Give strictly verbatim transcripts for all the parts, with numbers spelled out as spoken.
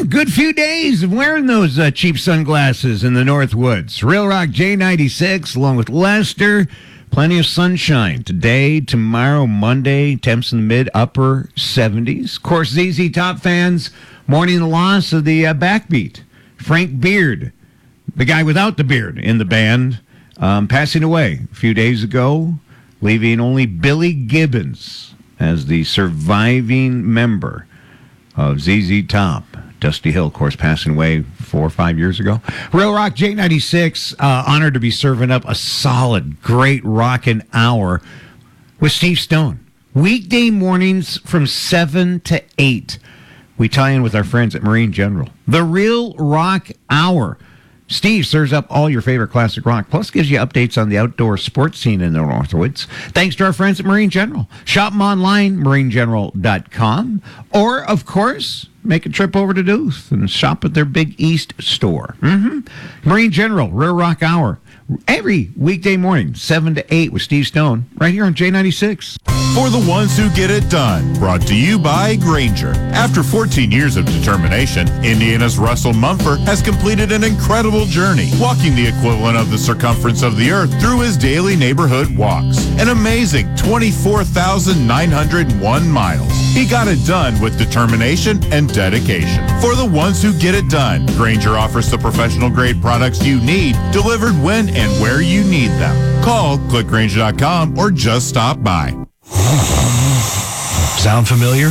good few days of wearing those uh, cheap sunglasses in the Northwoods. Real Rock J ninety-six, along with Lester. Plenty of sunshine today, tomorrow, Monday. Temps in the mid-upper seventies. Of course, Z Z Top fans mourning the loss of the uh, backbeat. Frank Beard, the guy without the beard in the band, um, passing away a few days ago, leaving only Billy Gibbons as the surviving member of Z Z Top. Dusty Hill, of course, passing away four or five years ago. Real Rock J ninety-six, uh, honored to be serving up a solid, great rockin' hour with Steve Stone. Weekday mornings from seven to eight. We tie in with our friends at Marine General. The Real Rock Hour. Steve serves up all your favorite classic rock, plus gives you updates on the outdoor sports scene in the Northwoods. Thanks to our friends at Marine General. Shop them online, marine general dot com. Or, of course, make a trip over to Duluth and shop at their Big East store. Mm-hmm. Marine General, Real Rock Hour. Every weekday morning, seven to eight with Steve Stone, right here on J ninety-six. For the ones who get it done, brought to you by Grainger. After fourteen years of determination, Indiana's Russell Mumford has completed an incredible journey, walking the equivalent of the circumference of the earth through his daily neighborhood walks. An amazing twenty-four thousand nine hundred one miles. He got it done with determination and dedication. For the ones who get it done, Grainger offers the professional-grade products you need, delivered when and where you need them. Call, click Grainger dot com, or just stop by. Sound familiar?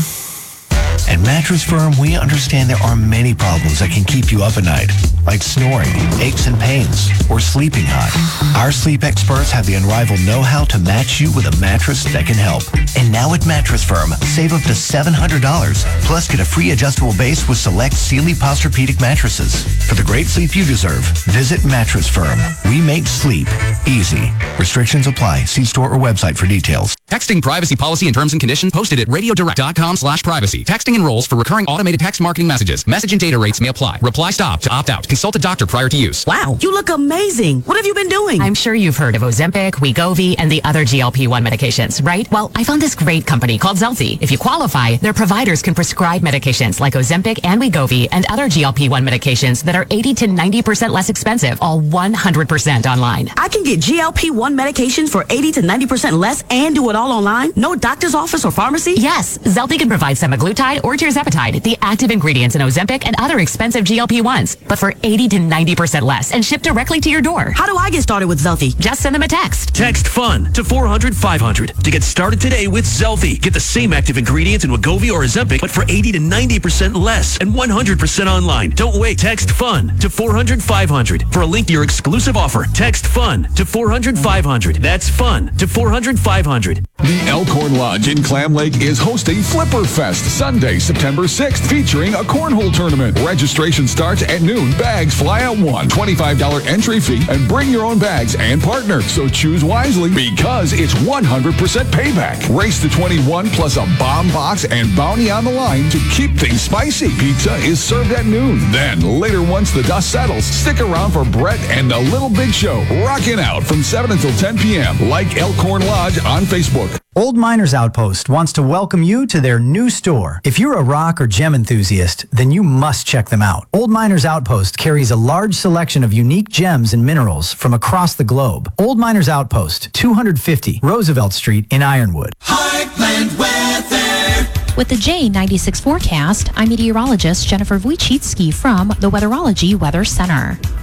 At Mattress Firm, we understand there are many problems that can keep you up at night, like snoring, aches and pains, or sleeping hot. Our sleep experts have the unrivaled know-how to match you with a mattress that can help. And now at Mattress Firm, save up to seven hundred dollars, plus get a free adjustable base with select Sealy Posturepedic mattresses. For the great sleep you deserve, visit Mattress Firm. We make sleep easy. Restrictions apply. See store or website for details. Texting privacy policy and terms and conditions posted at radiodirect.com slash privacy. Texting enrolls for recurring automated text marketing messages. Message and data rates may apply. Reply stop to opt out. Consult a doctor prior to use. Wow, you look amazing. What have you been doing? I'm sure you've heard of Ozempic, Wegovy, and the other G L P one medications, right? Well, I found this great company called Zelty. If you qualify, their providers can prescribe medications like Ozempic and Wegovy and other G L P one medications that are eighty to ninety percent less expensive, all one hundred percent online. I can get G L P one medications for eighty to ninety percent less and do it all online? No doctor's office or pharmacy? Yes, Zelty can provide semaglutide or tirzepatide, the active ingredients in Ozempic and other expensive G L P ones, but for eighty to ninety percent less and shipped directly to your door. How do I get started with Zelty? Just send them a text. Text FUN to four hundred five hundred to get started today with Zelty. Get the same active ingredients in Wegovy or Ozempic, but for eighty to ninety percent less and one hundred percent online. Don't wait. Text FUN to four hundred five hundred for a link to your exclusive offer. Text FUN to four hundred five hundred. That's FUN to four hundred five hundred. The Elkhorn Lodge in Clam Lake is hosting Flipper Fest Sunday, September sixth, featuring a cornhole tournament. Registration starts at noon. Bags fly at one. twenty-five dollars entry fee, and bring your own bags and partner. So choose wisely because it's one hundred percent payback. Race to twenty-one plus a bomb box and bounty on the line to keep things spicy. Pizza is served at noon. Then later, once the dust settles, stick around for Brett and the Little Big Show. Rocking out from seven until ten p.m. Like Elkhorn Lodge on Facebook. Old Miners Outpost wants to welcome you to their new store. If you're a rock or gem enthusiast, then you must check them out. Old Miners Outpost carries a large selection of unique gems and minerals from across the globe. Old Miners Outpost, two fifty Roosevelt Street in Ironwood. Heartland Weather. With the J ninety-six forecast, I'm meteorologist Jennifer Wojcicki from the Weatherology Weather Center.